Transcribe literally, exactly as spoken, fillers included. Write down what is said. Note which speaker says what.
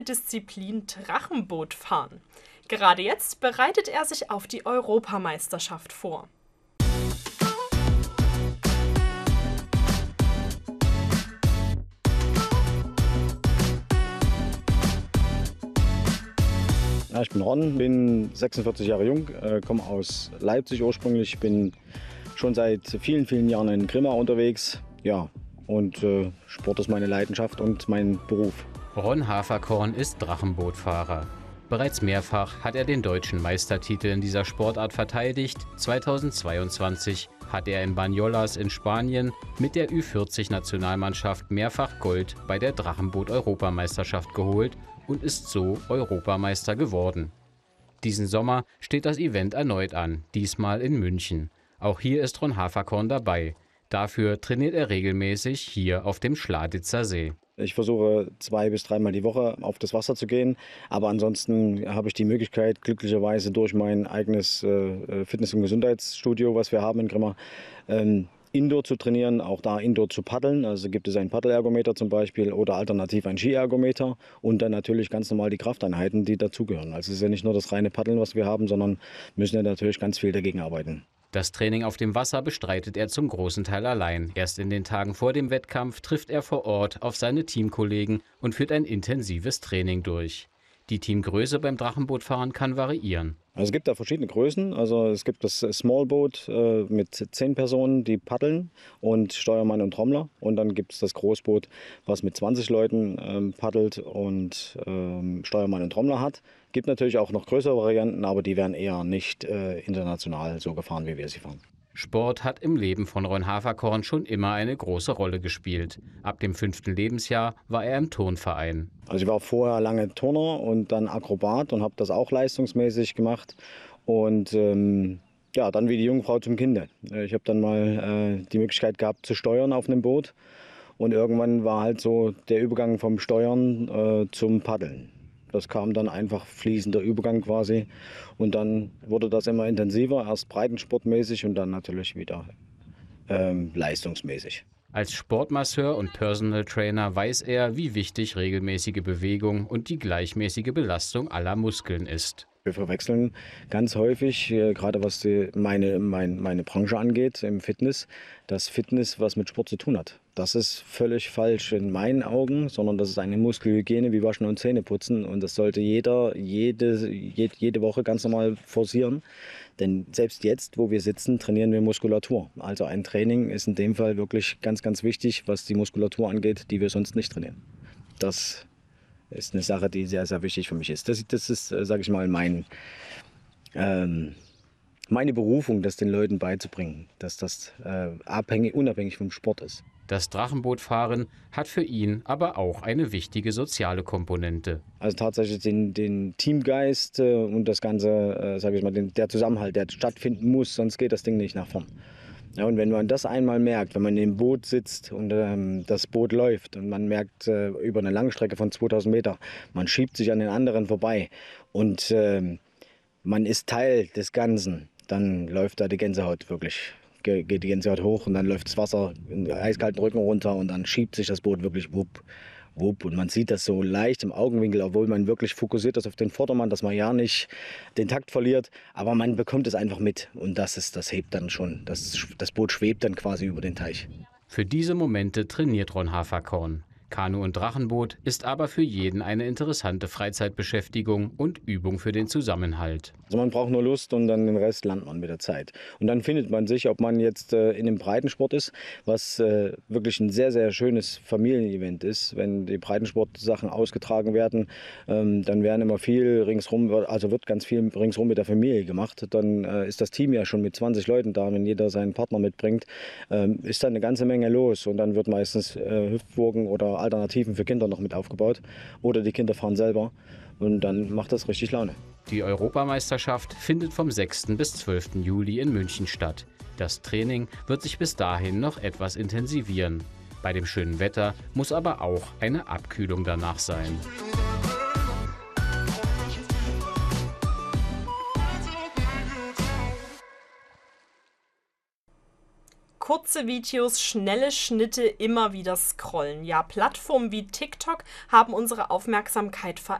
Speaker 1: Disziplin Drachenbootfahren. Gerade jetzt bereitet er sich auf die Europameisterschaft vor.
Speaker 2: Ja, ich bin Ron, bin sechsundvierzig Jahre jung, äh, komme aus Leipzig ursprünglich, bin schon seit vielen, vielen Jahren in Grimma unterwegs. Ja, und äh, Sport ist meine Leidenschaft und mein Beruf.
Speaker 3: Ron Haferkorn ist Drachenbootfahrer. Bereits mehrfach hat er den deutschen Meistertitel in dieser Sportart verteidigt. zweitausendzweiundzwanzig hat er in Banyoles in Spanien mit der Ü vierzig Nationalmannschaft mehrfach Gold bei der Drachenboot-Europameisterschaft geholt und ist so Europameister geworden. Diesen Sommer steht das Event erneut an, diesmal in München. Auch hier ist Ron Haferkorn dabei. Dafür trainiert er regelmäßig hier auf dem Schladitzer See.
Speaker 2: Ich versuche zwei bis dreimal die Woche auf das Wasser zu gehen, aber ansonsten habe ich die Möglichkeit, glücklicherweise durch mein eigenes äh, Fitness- und Gesundheitsstudio, was wir haben in Grimma, ähm, Indoor zu trainieren, auch da Indoor zu paddeln. Also gibt es einen Paddelergometer zum Beispiel oder alternativ ein Skiergometer und dann natürlich ganz normal die Krafteinheiten, die dazugehören. Also es ist ja nicht nur das reine Paddeln, was wir haben, sondern müssen ja natürlich ganz viel dagegen arbeiten.
Speaker 3: Das Training auf dem Wasser bestreitet er zum großen Teil allein. Erst in den Tagen vor dem Wettkampf trifft er vor Ort auf seine Teamkollegen und führt ein intensives Training durch. Die Teamgröße beim Drachenbootfahren kann variieren.
Speaker 2: Also es gibt da verschiedene Größen. Also es gibt das Smallboot äh, mit zehn Personen, die paddeln und Steuermann und Trommler. Und dann gibt es das Großboot, was mit zwanzig Leuten ähm, paddelt und ähm, Steuermann und Trommler hat. Gibt natürlich auch noch größere Varianten, aber die werden eher nicht äh, international so gefahren, wie wir sie fahren.
Speaker 3: Sport hat im Leben von Ron Haferkorn schon immer eine große Rolle gespielt. Ab dem fünften Lebensjahr war er im Turnverein.
Speaker 2: Also ich war vorher lange Turner und dann Akrobat und habe das auch leistungsmäßig gemacht. Und ähm, ja, dann wie die Jungfrau zum Kinde. Ich habe dann mal äh, die Möglichkeit gehabt zu steuern auf einem Boot. Und irgendwann war halt so der Übergang vom Steuern äh, zum Paddeln. Das kam dann einfach fließender Übergang quasi. Und dann wurde das immer intensiver, erst breitensportmäßig und dann natürlich wieder ähm, leistungsmäßig.
Speaker 3: Als Sportmasseur und Personal Trainer weiß er, wie wichtig regelmäßige Bewegung und die gleichmäßige Belastung aller Muskeln ist.
Speaker 2: Wir verwechseln ganz häufig, äh, gerade was die, meine, mein, meine Branche angeht, im Fitness, dass Fitness was mit Sport zu tun hat. Das ist völlig falsch in meinen Augen, sondern das ist eine Muskelhygiene wie Waschen und Zähneputzen. Und das sollte jeder jede, jede, jede Woche ganz normal forcieren. Denn selbst jetzt, wo wir sitzen, trainieren wir Muskulatur. Also ein Training ist in dem Fall wirklich ganz, ganz wichtig, was die Muskulatur angeht, die wir sonst nicht trainieren. Das ist eine Sache, die sehr, sehr wichtig für mich ist. Das, das ist, sage ich mal, mein, ähm, meine Berufung, das den Leuten beizubringen, dass das äh, abhängig, unabhängig vom Sport ist.
Speaker 3: Das Drachenbootfahren hat für ihn aber auch eine wichtige soziale Komponente.
Speaker 2: Also tatsächlich den, den Teamgeist äh, und das Ganze, äh, sage ich mal, den, der Zusammenhalt, der stattfinden muss, sonst geht das Ding nicht nach vorn. Ja, und wenn man das einmal merkt, wenn man im Boot sitzt und ähm, das Boot läuft und man merkt äh, über eine Langstrecke von zweitausend Meter, man schiebt sich an den anderen vorbei und äh, man ist Teil des Ganzen, dann läuft da die Gänsehaut wirklich, geht die Gänsehaut hoch und dann läuft das Wasser in den eiskalten Rücken runter und dann schiebt sich das Boot wirklich wupp. Wupp. Und man sieht das so leicht im Augenwinkel, obwohl man wirklich fokussiert ist auf den Vordermann, dass man ja nicht den Takt verliert. Aber man bekommt es einfach mit und das, ist, das hebt dann schon. Das, das Boot schwebt dann quasi über den Teich.
Speaker 3: Für diese Momente trainiert Ron Haferkorn. Kanu und Drachenboot ist aber für jeden eine interessante Freizeitbeschäftigung und Übung für den Zusammenhalt.
Speaker 2: Also man braucht nur Lust und dann den Rest lernt man mit der Zeit. Und dann findet man sich, ob man jetzt äh, in einem Breitensport ist, was äh, wirklich ein sehr, sehr schönes Familienevent ist. Wenn die Breitensportsachen ausgetragen werden, ähm, dann werden immer viel ringsrum, also wird ganz viel ringsrum mit der Familie gemacht. Dann äh, ist das Team ja schon mit zwanzig Leuten da, wenn jeder seinen Partner mitbringt, ähm, ist dann eine ganze Menge los. Und dann wird meistens äh, Hüpfburgen oder Alternativen für Kinder noch mit aufgebaut oder die Kinder fahren selber und dann macht das richtig Laune.
Speaker 3: Die Europameisterschaft findet vom sechsten bis zwölften Juli in München statt. Das Training wird sich bis dahin noch etwas intensivieren. Bei dem schönen Wetter muss aber auch eine Abkühlung danach sein.
Speaker 1: Kurze Videos, schnelle Schnitte, immer wieder scrollen. Ja, Plattformen wie TikTok haben unsere Aufmerksamkeit verändert.